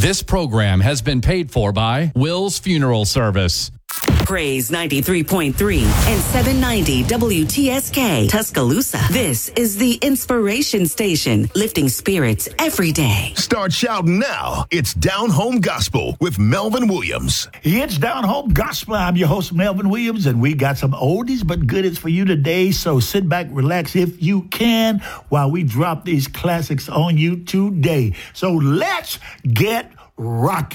This program has been paid for by Will's Funeral Service. Praise 93.3 and 790 WTSK Tuscaloosa. This is the Inspiration Station, lifting spirits every day. Start shouting now. It's Down Home Gospel with Melvin Williams. It's Down Home Gospel. I'm your host, Melvin Williams, and we got some oldies but goodies for you today. So sit back, relax if you can, while we drop these classics on you today. So let's get rocking.